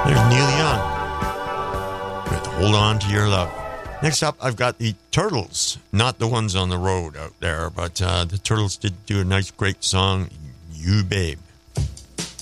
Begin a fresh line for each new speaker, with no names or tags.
There's Neil Young with Hold On to Your Love. Next up, I've got the Turtles, not the ones on the road out there, but the Turtles did do a nice, great song, You Babe.